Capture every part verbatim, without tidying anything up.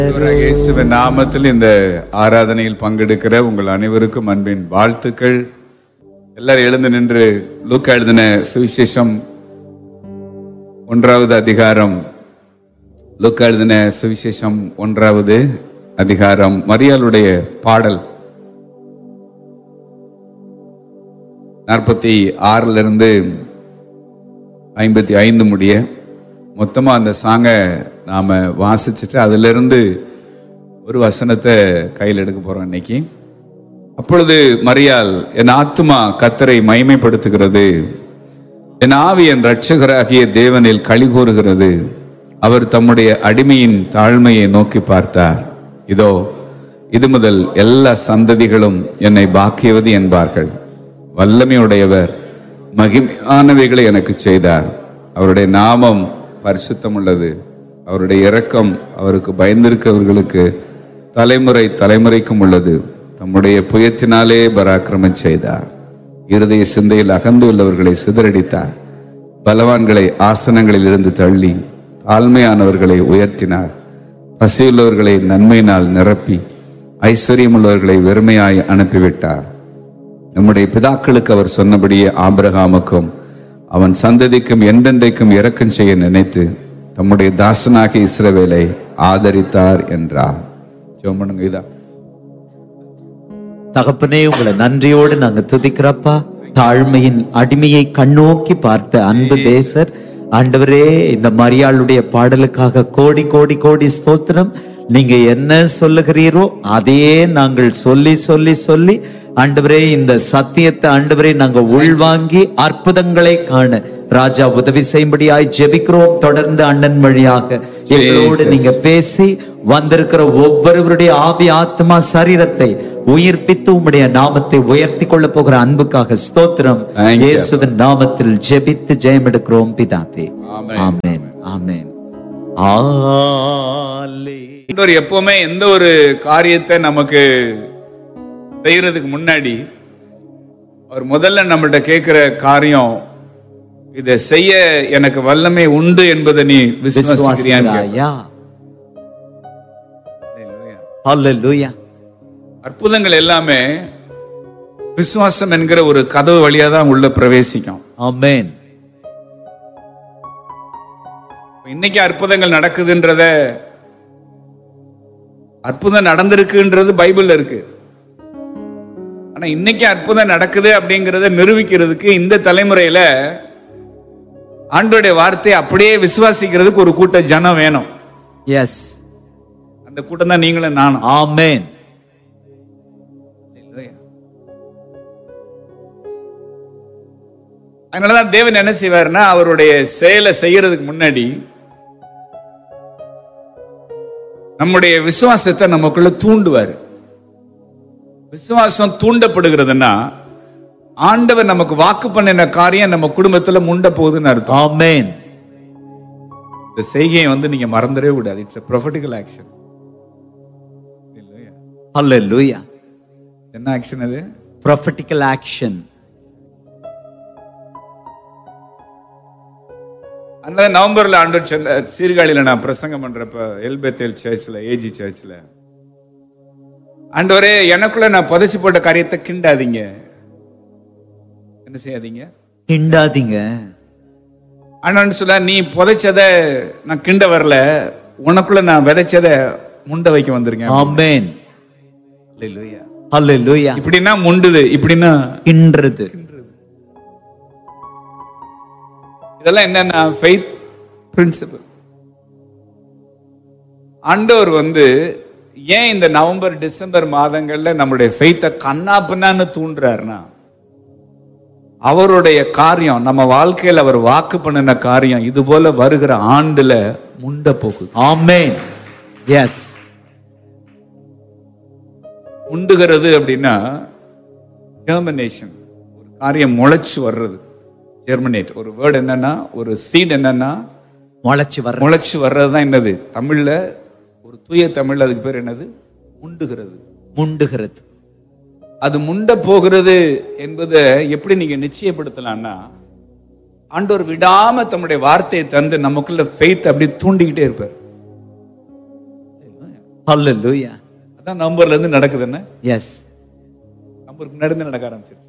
இயேசுவின் நாமத்தில் இந்த ஆராதனையில் பங்கெடுக்கிற உங்கள் அனைவருக்கும் அன்பின் வாழ்த்துக்கள். எல்லாரும் எழுந்து நின்று லூக்கா எழுதின சுவிசேஷம் ஒன்றாவது அதிகாரம், லூக்கா எழுதின சுவிசேஷம் ஒன்றாவது அதிகாரம், மரியாளுடைய பாடல் நாற்பத்தி ஆறுல இருந்து ஐம்பத்தி ஐந்து முடிய மொத்தமா அந்த சாங்க நாம வாசிச்சுட்டு அதுல இருந்து ஒரு வசனத்தை கையில் எடுக்க போறோம் இன்னைக்கு. அப்பொழுது மரியாள், என் ஆத்துமா கர்த்தரை மகிமைப்படுத்துகிறது, என் ஆவி என் இரட்சகராகிய தேவனில் களி கூறுகிறது. அவர் தம்முடைய அடிமையின் தாழ்மையை நோக்கி பார்த்தார். இதோ இது முதல் எல்லா சந்ததிகளும் என்னை பாக்கியவதி என்பார்கள். வல்லமையுடையவர் மகிமையானவைகளை எனக்கு செய்தார். அவருடைய நாமம் பரிசுத்தம் உள்ளது. அவருடைய இரக்கம் அவருக்கு பயந்திருக்கிறவர்களுக்கு தலைமுறை தலைமுறைக்கும் உள்ளது. தம்முடைய புயத்தினாலே பராக்கிரமம் செய்தார். இருதய சிந்தையில் அகந்து உள்ளவர்களை சிதறடித்தார். பலவான்களை ஆசனங்களில் இருந்து தள்ளி தாழ்மையானவர்களை உயர்த்தினார். பசியுள்ளவர்களை நன்மையினால் நிரப்பி ஐஸ்வர்யம் உள்ளவர்களை வெறுமையாய் அனுப்பிவிட்டார். நம்முடைய பிதாக்களுக்கு அவர் சொன்னபடியே ஆபிரகாமுக்கும் அவன் சந்ததிக்கும் என்றென்றைக்கும் இரக்கம் செய்ய நினைத்து தம்முடைய தாசனாகிய இஸ்ரவேலை ஆதரித்தார் என்றார். ஜெபம் இதா. தகப்பனே, உங்களை நன்றியோடு நாங்க துதிக்கிறப்பா. தாழ்மையின் அடிமையை கண்ணோக்கி பார்த்த அன்பு தேசர் ஆண்டவரே, இந்த மரியாளுடைய பாடலுக்காக கோடி கோடி கோடி ஸ்தோத்திரம். நீங்க என்ன சொல்லுகிறீரோ அதையே நாங்கள் சொல்லி சொல்லி சொல்லி ஆண்டவரே, இந்த சத்தியத்தை ஆண்டவரே நாங்க உள்வாங்கி அற்புதங்களை காண ராஜா உதவி செய்யும்படியாய் ஜெபிக்கிறோம். தொடர்ந்து அண்ணன் வழியாக எங்களோடு நீங்க பேசி வந்திருக்கிற ஒவ்வொருவருடைய ஆவி ஆத்மா சரீரத்தை உயிர்ப்பித்து உம்முடைய நாமத்தை உயர்த்தி கொள்ள போகிற அன்புக்காக ஸ்தோத்திரம். இயேசுவின் நாமத்தில் ஜெபித்து ஜெயம் எடுக்கிறோம் பிதாவே. ஆமென், ஆமென். எப்பவுமே எந்த ஒரு காரியத்தை நமக்கு செய்யறதுக்கு முன்னாடி அவர் முதல்ல நம்மள்ட்ட கேட்கிற காரியம், இதை செய்ய எனக்கு வல்லமை உண்டு என்பதை நீ விசுவாசிக்கிறியா? அற்புதங்கள் எல்லாமே விசுவாசம் என்கிற ஒரு கதவு வழியா தான் உள்ள பிரவேசிக்கும். ஆமென். இன்னைக்கு அற்புதங்கள் நடக்குதுன்றத, அற்புதம் நடந்திருக்குன்றது பைபிள்ல இருக்கு. ஆனா இன்னைக்கு அற்புதம் நடக்குது அப்படிங்கறத நிரூபிக்கிறதுக்கு இந்த தலைமுறையில ஆண்டவருடைய வார்த்தையை அப்படியே விசுவாசிக்கிறதுக்கு ஒரு கூட்ட ஜனம் வேணும். எஸ், அந்த கூட்டம் தான் நீங்களும் நானும். ஆமென். அதனாலதான் தேவன் என்ன செய்வார்னா, அவருடைய செயலை செய்யறதுக்கு முன்னாடி நம்முடைய விசுவாசத்தை நமக்குள்ள தூண்டுவார். விசுவாசம் தூண்டப்படுகிறதுனா ஆண்டவர் நமக்கு வாக்கு பண்ணின காரியம் நம்ம குடும்பத்துல முண்ட போகுதுன்னு அர்த்தம். ஆமென். இந்த செய்கையை வந்து நீங்க மறந்துடவே கூடாது. It's a prophetical action. ஹல்லேலூயா. என்ன ஆக்ஷன் அது? prophetical action. அந்த நவம்பர்ல ஆண்டவர் சொன்ன சீர்காழியில நான் பிரசங்கம் பண்றப்ப எல்பெத்தேல் சர்ச்ல, ஏஜி சர்ச்ல, ஆண்டவரே எனக்குள்ள நான் புதைச்சு போட்ட காரியத்தை கிண்டாதீங்க. என்ன செய்யாதீங்க? கிண்டாதீங்க. ஆண்டவன் சொல்ல, நீ புதைச்சத நான் கிண்ட வரல, உனக்குள்ள நான் விதைச்சத முண்ட வைக்க வந்திருக்கேன். ஆமென். ஹல்லேலூயா. ஹல்லேலூயா. இப்படின்னா முண்டுது, இப்படின்னா கின்றது. இதெல்லாம் என்னன்னா ஃபெய்த் பிரின்சிபல். ஆண்டவர் வந்து ஏன் இந்த நவம்பர் டிசம்பர் மாதங்கள்ல நம்மளுடைய ஃபெய்த்தை கண்ணா பின்னான்னு தூண்டுறாருன்னா, அவருடைய காரியம் நம்ம வாழ்க்கையில் அவர் வாக்கு பண்ணின காரியம் இது போல வருகிற ஆண்டுல முண்ட போகுது. ஆமென். எஸ். முண்டுகிறது அப்படின்னா ஜெர்மினேஷன், ஒரு காரியம் முளைச்சு வர்றது. ஜெர்மினேட் ஒரு வேர்டு என்னன்னா, ஒரு சீட் என்னன்னா முளைச்சு வர்ற முளைச்சு வர்றதுதான் என்னது தமிழ்ல, ஒரு தூய தமிழ்ல அதுக்கு பேர் என்னது? முண்டுகிறது. முண்டுகிறது. அது முண்ட போகிறது என்பதை எப்படி நீங்க நிச்சயப்படுத்தலாம்னா, ஆண்டவர் விடாம தம்முடைய வார்த்தையை தந்து நமக்குள்ள ஃபெய்த் அப்படி தூண்டிக்கிட்டே இருப்பார். Hallelujah. அதான் நவம்பர்ல இருந்து நடக்குது. என்ன? Yes. நவம்பருக்கு முன்னாடி இருந்து நடக்க ஆரம்பிச்சிருச்சு.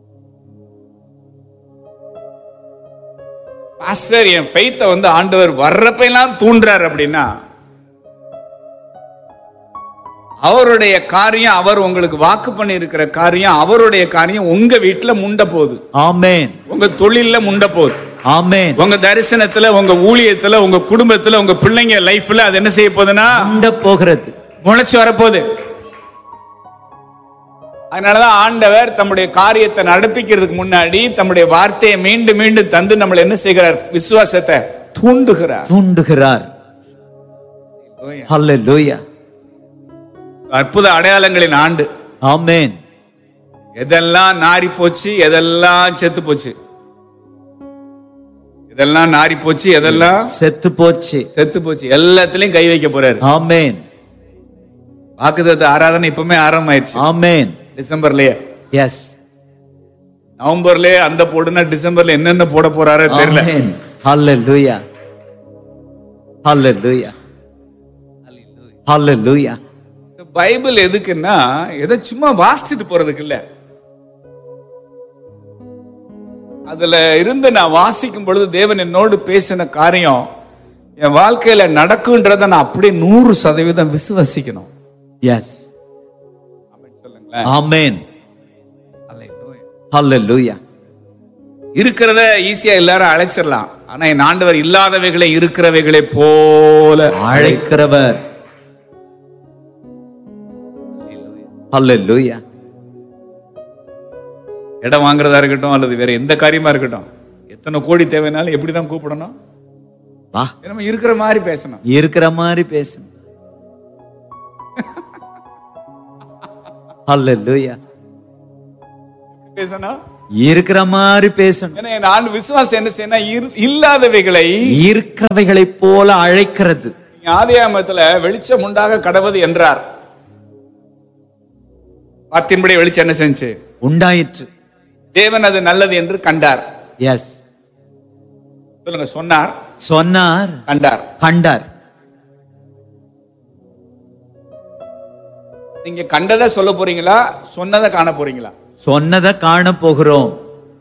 பாஸ்டர், என் ஃபெய்த்தை வந்து ஆண்டவர் வர்றப்ப எல்லாம் தூண்டுறார் அப்படின்னா அவருடைய காரியம், அவர் உங்களுக்கு வாக்கு பண்ணி இருக்கிற காரியம், அவருடைய காரியம் உங்க வீட்டுல முண்ட போகுது. ஆமென். உங்க தொழில்ல முண்ட போகுது. ஆமென். உங்க தரிசனத்துல, உங்க ஊழியத்துல, உங்க குடும்பத்துல, உங்க பிள்ளைங்க லைஃப்ல அது என்ன செய்ய போகுதுன்னா முண்ட போகிறது, முளைச்சு வரப்போகுது. அதனாலதான் ஆண்டவர் தம்முடைய காரியத்தை நடப்பிக்கிறதுக்கு முன்னாடி தம்முடைய வார்த்தையை மீண்டும் மீண்டும் தந்து நம்மளை என்ன செய்கிறார்? விசுவாசத்தை தூண்டுகிறார் தூண்டுகிறார். Hallelujah. அற்புத அடையாளங்களின் ஆண்டு. ஆமென். எதெல்லாம் நாரி போச்சு, எதெல்லாம் செத்து போச்சு, எதெல்லாம் நாரி போச்சு, எதெல்லாம் செத்து போச்சு, செத்து போச்சு, எல்லாத்திலையும் கை வைக்க போறாரு. ஆமென். வாக்குத்தத்த ஆராதனை இப்பவுமே ஆரம்பமாயிருச்சு. ஆமென். டிசம்பர்லயே. எஸ். நவம்பர்லயே அந்த போடுனா டிசம்பர்ல என்னென்ன போட போறாரோ தெரியல. ஆமென். ஹalleluya. ஹalleluya. ஹalleluya. பைபிள் எதுக்குன்னா ஏதோ சும்மா வாசிச்சுட்டு போறதுக்கு இல்ல. அதுல இருந்து நான் வாசிக்கும் பொழுது தேவன் என்னோடு பேசின காரியம் என் வாழ்க்கையில நடக்குன்றத நான் அப்படியே நூறு சதவீதம் விசுவாசிக்கணும். எஸ். ஆமென். ஹalleluya. இருக்கிறத ஈஸியா எல்லாரும் அழைச்சிடலாம். ஆனா என் ஆண்டவர் இல்லாதவைகளை இருக்கிறவைகளை போல அழைக்கிறவர். ஹalleluya. இடம் வாங்குறதா இருக்கட்டும் அல்லது வேற எந்த காரியமா இருக்கட்டும், எத்தனை கோடி தேவைனாலும் எப்படிதான் கூப்பிடணும்? வா, நம்ம இருக்கிற மாதிரி பேசணும். இருக்கிற மாதிரி பேசணும். ஹalleluya. பேசணும், இருக்கிற மாதிரி பேசணும். ஏன்னா என் ஆண்டு விசுவாசம் என்ன செய்யணும்? இல்லாதவைகளை இருக்கிறவைகளை போல அழைக்கிறது. ஆதியாகமத்துல வெளிச்சம் உண்டாக கடவது என்றார். வார்த்தையின்படி வெளிச்சம் என்ன செஞ்சு? உண்டாயிற்று. தேவன் அது நல்லது என்று கண்டார். எஸ். சொல்லுங்க. சொன்னார், சொன்னார், கண்டார். கண்டார். நீங்க கண்டதை சொல்ல போறீங்களா, சொன்னதை காண போறீங்களா? சொன்னதை காண போகிறோம்.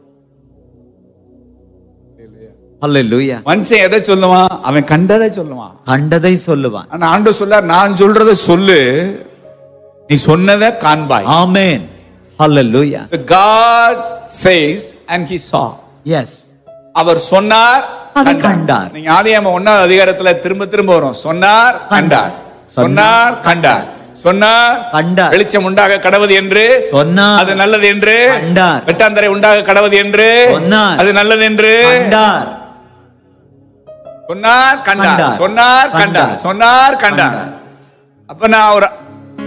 ஹalleluya. மனுஷன் எதை சொல்லுவான்? அவன் கண்டதை சொல்லுவான், கண்டதை சொல்லுவான். ஆனா ஆண்டவர் சொல்லார், நான் சொல்றதை சொல்லு, நீ சொன்னதை காண்பாய். ஆமென். ஹalleluya. So God says and he saw. Yes. அவர் சொன்னார், அதை கண்டார். நீங்க ஆதியாகமம் ஒன்றாவது அதிகாரத்துல திரும்ப திரும்ப வரும். சொன்னார், கண்டார். சொன்னார், கண்டார். சொன்னார், கண்டார். வெளிச்சம் உண்டாக கடவது என்று சொன்னார், அது நல்லது என்று கண்டார். வெட்டாந்தரை உண்டாக கடவது என்று சொன்னார், அது நல்லது என்று கண்டார். சொன்னார், கண்டார். சொன்னார், கண்டார். சொன்னார், கண்டார். அப்ப நான் ஒரு